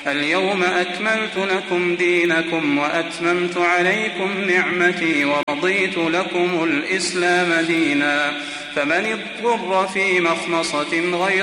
اليوم أكملت لكم دينكم وأتممت عليكم نعمتي ورضيت لكم الإسلام دينا فمن اضطر في مخمصة غير